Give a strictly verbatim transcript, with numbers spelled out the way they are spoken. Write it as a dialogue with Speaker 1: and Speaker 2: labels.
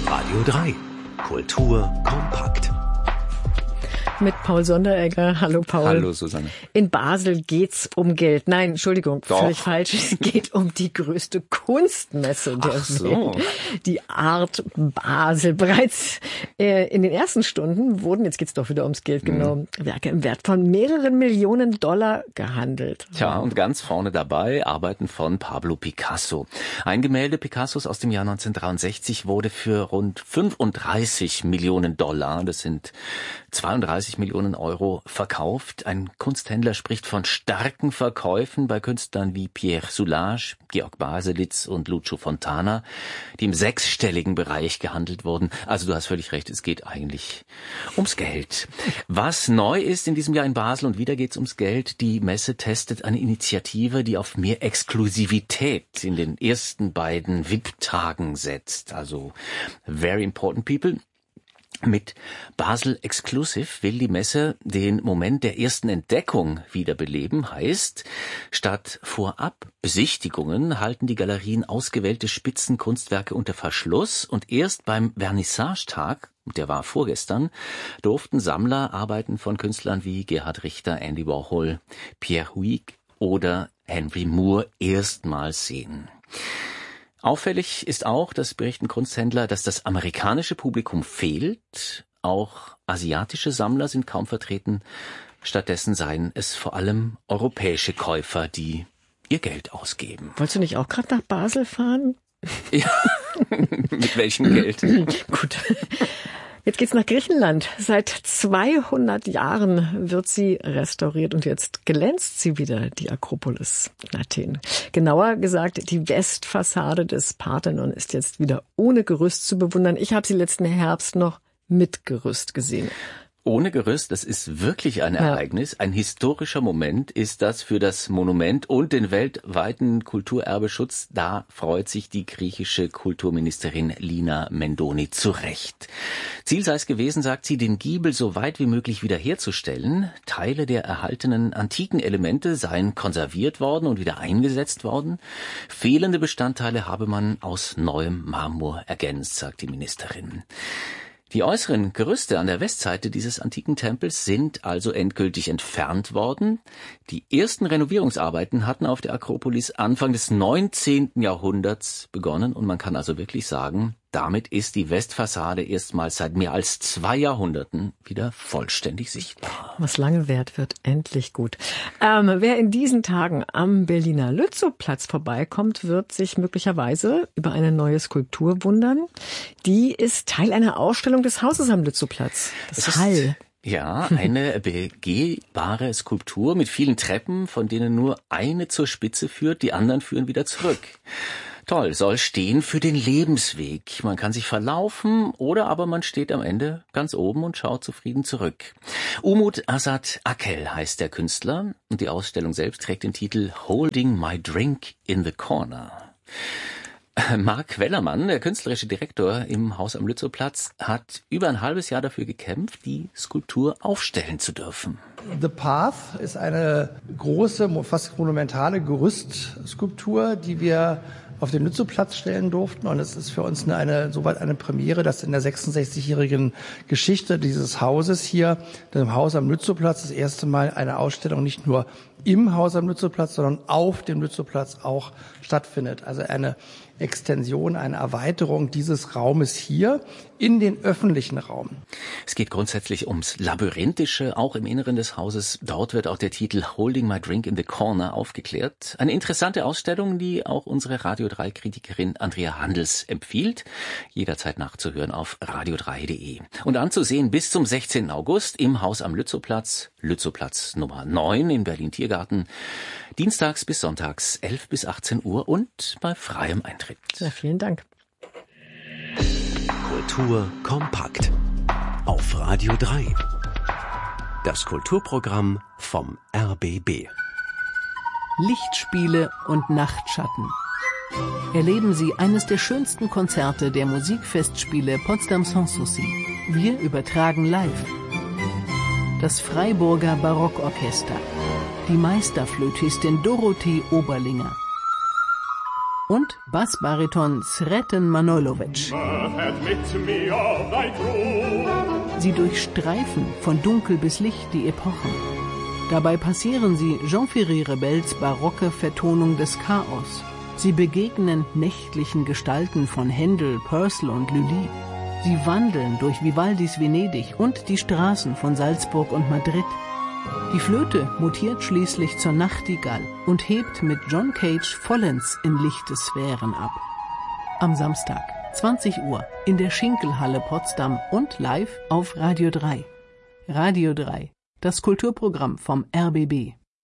Speaker 1: Radio drei. Kultur kompakt.
Speaker 2: Mit Paul Sonderegger. Hallo Paul.
Speaker 3: Hallo Susanne.
Speaker 2: In Basel geht's um Geld. Nein, Entschuldigung,
Speaker 3: Doch.
Speaker 2: völlig falsch. Es geht um die größte Kunstmesse der
Speaker 3: Ach so.
Speaker 2: Welt. Die Art Basel. Bereits äh, in den ersten Stunden wurden, jetzt geht's doch wieder ums Geld, genau, Werke im Wert von mehreren Millionen Dollar gehandelt.
Speaker 3: Tja, und ganz vorne dabei Arbeiten von Pablo Picasso. Ein Gemälde Picassos aus dem Jahr neunzehnhundertdreiundsechzig wurde für rund fünfunddreißig Millionen Dollar, das sind zweiunddreißig Millionen Euro, verkauft. Ein Kunsthändler spricht von starken Verkäufen bei Künstlern wie Pierre Soulages, Georg Baselitz und Lucio Fontana, die im sechsstelligen Bereich gehandelt wurden. Also du hast völlig recht, es geht eigentlich ums Geld. Was neu ist in diesem Jahr in Basel, und wieder geht's ums Geld, die Messe testet eine Initiative, die auf mehr Exklusivität in den ersten beiden V I P-Tagen setzt. Also Very Important People. Mit Basel Exclusive will die Messe den Moment der ersten Entdeckung wiederbeleben. Heißt, statt vorab Besichtigungen halten die Galerien ausgewählte Spitzenkunstwerke unter Verschluss, und erst beim Vernissagetag, der war vorgestern, durften Sammler Arbeiten von Künstlern wie Gerhard Richter, Andy Warhol, Pierre Huyghe oder Henry Moore erstmals sehen. Auffällig ist auch, das berichten Kunsthändler, dass das amerikanische Publikum fehlt. Auch asiatische Sammler sind kaum vertreten. Stattdessen seien es vor allem europäische Käufer, die ihr Geld ausgeben.
Speaker 2: Wolltest du nicht auch gerade nach Basel fahren?
Speaker 3: Ja, mit welchem Geld?
Speaker 2: Gut. Jetzt geht's nach Griechenland. Seit zweihundert Jahren wird sie restauriert und jetzt glänzt sie wieder, die Akropolis in Athen. Genauer gesagt, die Westfassade des Parthenon ist jetzt wieder ohne Gerüst zu bewundern. Ich habe sie letzten Herbst noch mit Gerüst gesehen.
Speaker 3: Ohne Gerüst, das ist wirklich ein Ereignis. Ja. Ein historischer Moment ist das für das Monument und den weltweiten Kulturerbeschutz. Da freut sich die griechische Kulturministerin Lina Mendoni zu Recht. Ziel sei es gewesen, sagt sie, den Giebel so weit wie möglich wiederherzustellen. Teile der erhaltenen antiken Elemente seien konserviert worden und wieder eingesetzt worden. Fehlende Bestandteile habe man aus neuem Marmor ergänzt, sagt die Ministerin. Die äußeren Gerüste an der Westseite dieses antiken Tempels sind also endgültig entfernt worden. Die ersten Renovierungsarbeiten hatten auf der Akropolis Anfang des neunzehnten Jahrhunderts begonnen, und man kann also wirklich sagen, damit ist die Westfassade erstmals seit mehr als zwei Jahrhunderten wieder vollständig sichtbar.
Speaker 2: Was lange währt, wird endlich gut. Ähm, wer in diesen Tagen am Berliner Lützowplatz vorbeikommt, wird sich möglicherweise über eine neue Skulptur wundern. Die ist Teil einer Ausstellung des Hauses am Lützowplatz. Das
Speaker 3: ist
Speaker 2: Hall.
Speaker 3: Ja, eine begehbare Skulptur mit vielen Treppen, von denen nur eine zur Spitze führt, die anderen führen wieder zurück. Toll, soll stehen für den Lebensweg. Man kann sich verlaufen oder aber man steht am Ende ganz oben und schaut zufrieden zurück. Umut Asad Akel heißt der Künstler, und die Ausstellung selbst trägt den Titel Holding My Drink in the Corner. Marc Wellermann, der künstlerische Direktor im Haus am Lützowplatz, hat über ein halbes Jahr dafür gekämpft, die Skulptur aufstellen zu dürfen.
Speaker 4: The Path ist eine große, fast monumentale Gerüstskulptur, die wir auf den Lützowplatz stellen durften. Und es ist für uns eine, eine soweit eine Premiere, dass in der sechsundsechzigjährigen Geschichte dieses Hauses hier, dem Haus am Lützowplatz, das erste Mal eine Ausstellung nicht nur im Haus am Lützowplatz, sondern auf dem Lützowplatz auch stattfindet. Also eine Extension, eine Erweiterung dieses Raumes hier in den öffentlichen Raum.
Speaker 3: Es geht grundsätzlich ums Labyrinthische, auch im Inneren des Hauses. Dort wird auch der Titel Holding My Drink in the Corner aufgeklärt. Eine interessante Ausstellung, die auch unsere Radio drei Kritikerin Andrea Handels empfiehlt. Jederzeit nachzuhören auf radio drei punkt de. Und anzusehen bis zum sechzehnten August im Haus am Lützowplatz, Lützowplatz Nummer neun in Berlin-Tiergarten. Dienstags bis sonntags elf bis achtzehn Uhr und bei freiem Eintritt.
Speaker 2: Ja, vielen Dank.
Speaker 1: Kultur kompakt auf Radio drei. Das Kulturprogramm vom R B B.
Speaker 5: Lichtspiele und Nachtschatten. Erleben Sie eines der schönsten Konzerte der Musikfestspiele Potsdam Sanssouci. Wir übertragen live. Das Freiburger Barockorchester. Die Meisterflötistin Dorothee Oberlinger. und Bassbariton Sreten Manojlović. Sie durchstreifen von Dunkel bis Licht die Epochen. Dabei passieren sie Jean-Ferry Rebels barocke Vertonung des Chaos. Sie begegnen nächtlichen Gestalten von Händel, Purcell und Lully. Sie wandeln durch Vivaldis Venedig und die Straßen von Salzburg und Madrid. Die Flöte mutiert schließlich zur Nachtigall und hebt mit John Cage vollends in lichte Sphären ab. Am Samstag, zwanzig Uhr, in der Schinkelhalle Potsdam und live auf Radio drei. Radio drei, das Kulturprogramm vom R B B.